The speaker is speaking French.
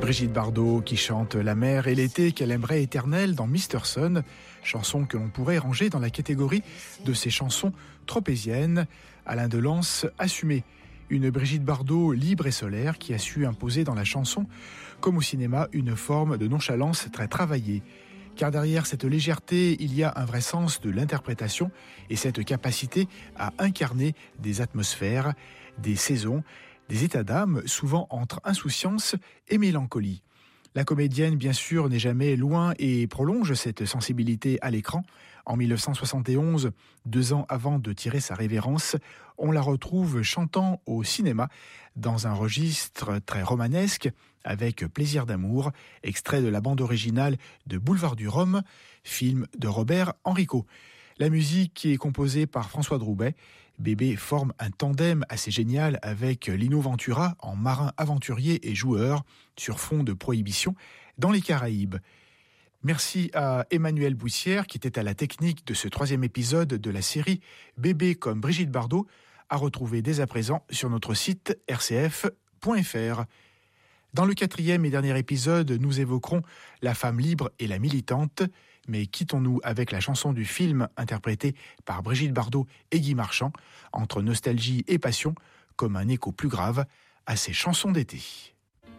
Brigitte Bardot qui chante la mer et l'été qu'elle aimerait éternelle dans Misterson, chanson que l'on pourrait ranger dans la catégorie de ces chansons tropéziennes. Alain Delance assumé. Une Brigitte Bardot libre et solaire qui a su imposer dans la chanson, comme au cinéma, une forme de nonchalance très travaillée. Car derrière cette légèreté, il y a un vrai sens de l'interprétation et cette capacité à incarner des atmosphères, des saisons, des états d'âme, souvent entre insouciance et mélancolie. La comédienne, bien sûr, n'est jamais loin et prolonge cette sensibilité à l'écran. En 1971, 2 ans avant de tirer sa révérence, on la retrouve chantant au cinéma dans un registre très romanesque avec Plaisir d'amour, extrait de la bande originale de Boulevard du Rhum, film de Robert Enrico. La musique est composée par François Droubet. Bébé forme un tandem assez génial avec Lino Ventura en marin aventurier et joueur sur fond de prohibition dans les Caraïbes. Merci à Emmanuel Boussière qui était à la technique de ce 3e épisode de la série Bébé comme Brigitte Bardot, à retrouver dès à présent sur notre site rcf.fr. Dans le 4e et dernier épisode, nous évoquerons la femme libre et la militante, mais quittons-nous avec la chanson du film interprétée par Brigitte Bardot et Guy Marchand, entre nostalgie et passion, comme un écho plus grave à ces chansons d'été.